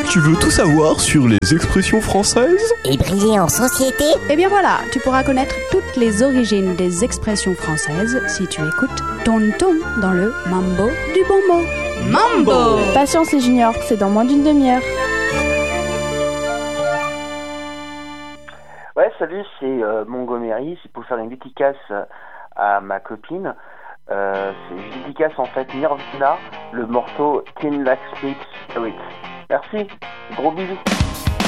Tu veux tout savoir sur les expressions françaises? Et briller en société? Eh bien voilà, tu pourras connaître toutes les origines des expressions françaises si tu écoutes Tonton dans le Mambo du bon mot. Mambo! Patience les juniors, c'est dans moins d'une demi-heure. Ouais, salut, c'est Montgomery. C'est pour faire une dédicace à ma copine. C'est une dédicace en fait Nirvana, le morceau Teen Like Spirit. Merci, gros bisous.